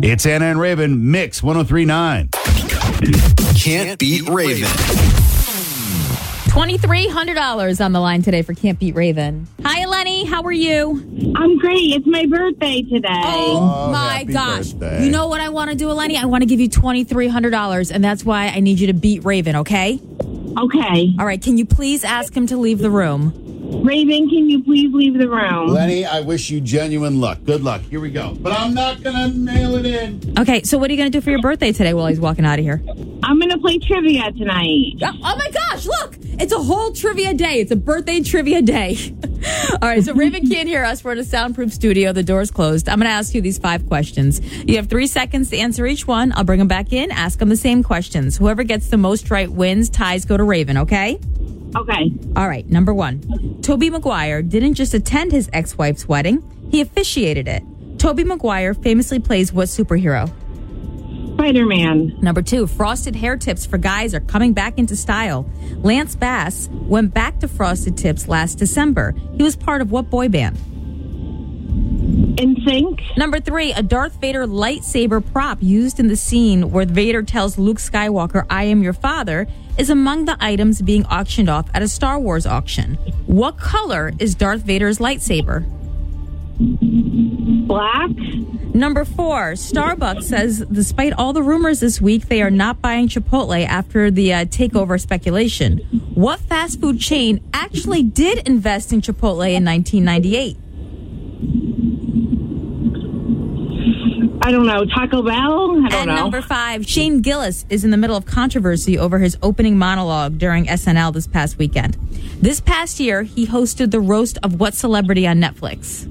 It's Anna and Raven, Mix 103.9. Can't beat Raven. $2,300 on the line today for Can't Beat Raven. Hi, Lenny. How are you? I'm great. It's my birthday today. Oh my happy gosh. birthday. You know what I want to do, Lenny? I want to give you $2,300, and that's why I need you to beat Raven, okay? Okay. All right. Can you please ask him to leave the room? Raven, can you please leave the room? Lenny, I wish you genuine luck. Good luck. Here we go. But I'm not going to nail it in. Okay. So what are you going to do for your birthday today while he's walking out of here? I'm going to play trivia tonight. Oh my gosh, look. It's a whole trivia day. It's a birthday trivia day. All right, so Raven can't hear us. We're in a soundproof studio. The door's closed. I'm going to ask you these 5 questions. You have 3 seconds to answer each one. I'll bring them back in, ask them the same questions. Whoever gets the most right wins. Ties go to Raven, okay? Okay. All right, number 1. Tobey Maguire didn't just attend his ex-wife's wedding. He officiated it. Tobey Maguire famously plays what superhero? Spider-Man. Number 2, frosted hair tips for guys are coming back into style. Lance Bass went back to frosted tips last December. He was part of what boy band? In Sync. Number 3, a Darth Vader lightsaber prop used in the scene where Vader tells Luke Skywalker, "I am your father," is among the items being auctioned off at a Star Wars auction. What color is Darth Vader's lightsaber? Black. Number 4, Starbucks says despite all the rumors this week, they are not buying Chipotle after the takeover speculation. What fast food chain actually did invest in Chipotle in 1998? I don't know. Taco Bell? I don't And know. number 5, Shane Gillis is in the middle of controversy over his opening monologue during SNL this past weekend. This past year, he hosted the roast of what celebrity on Netflix?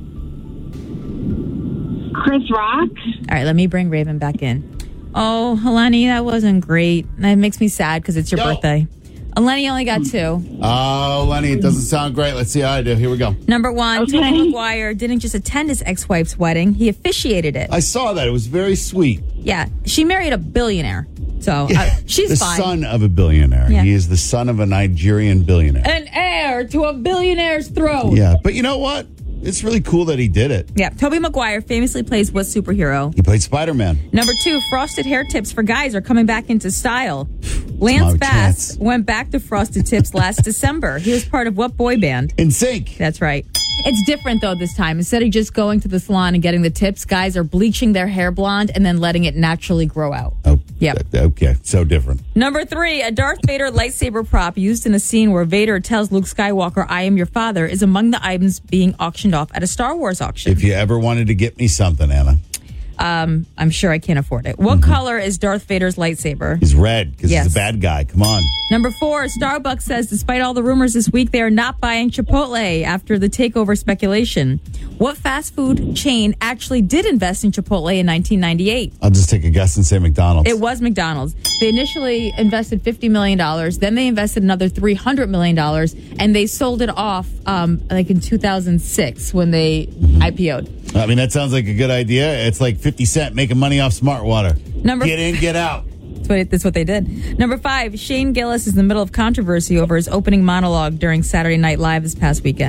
Chris Rock. All right, let me bring Raven back in. Oh, Eleni, that wasn't great. That makes me sad because it's your birthday. Eleni only got 2. Oh, Lenny, it doesn't sound great. Let's see how I do. Here we go. Number 1, Okay. Tobey Maguire didn't just attend his ex-wife's wedding. He officiated it. I saw that. It was very sweet. Yeah, she married a billionaire. So she's The fine. son of a billionaire. Yeah. He is the son of a Nigerian billionaire. An heir to a billionaire's throne. Yeah, but you know what? It's really cool that he did it. Yeah, Tobey Maguire famously plays what superhero? He played Spider-Man. Number 2, frosted hair tips for guys are coming back into style. Lance my Bass chance. went back to frosted tips last December. He was part of what boy band? In Sync. That's right. It's different, though, this time. Instead of just going to the salon and getting the tips, guys are bleaching their hair blonde and then letting it naturally grow out. Oh, Yep. Okay, so different. Number 3, a Darth Vader lightsaber prop used in a scene where Vader tells Luke Skywalker, "I am your father," is among the items being auctioned off at a Star Wars auction. If you ever wanted to get me something, Anna, I'm sure I can't afford it. What color is Darth Vader's lightsaber? he's red because Yes. he's a bad guy. Come on. Number 4, Starbucks says despite all the rumors this week, they are not buying Chipotle after the takeover speculation. What fast food chain actually did invest in Chipotle in 1998? I'll just take a guess and say McDonald's. It was McDonald's. They initially invested $50 million. Then they invested another $300 million. And they sold it off like in 2006 when they IPO'd. I mean, that sounds like a good idea. It's like 50 Cent making money off smart water. Get in, get out. That's what they did. Number 5, Shane Gillis is in the middle of controversy over his opening monologue during Saturday Night Live this past weekend.